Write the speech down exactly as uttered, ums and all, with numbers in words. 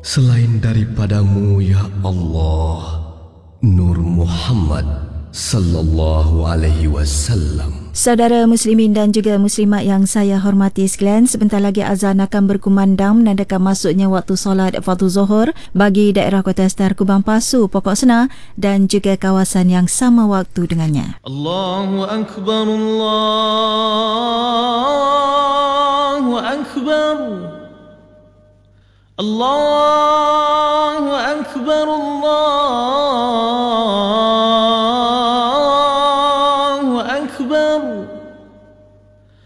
selain daripadamu, ya Allah, Nur Muhammad sallallahu alaihi wasallam. Saudara muslimin dan juga muslimat yang saya hormati sekalian, sebentar lagi azan akan berkumandang menandakan masuknya waktu solat fardu zuhur bagi daerah Kota Star, Kubang Pasu, Pokok Senar dan juga kawasan yang sama waktu dengannya. Allahu akbar, Allahu akbar, Allah